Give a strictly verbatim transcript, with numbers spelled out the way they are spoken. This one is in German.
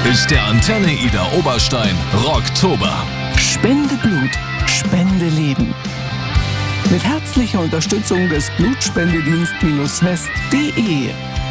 ist der Antenne Ida Oberstein Rocktober. Spende Blut, Spende Leben. Mit herzlicher Unterstützung des Blutspendedienst-west punkt de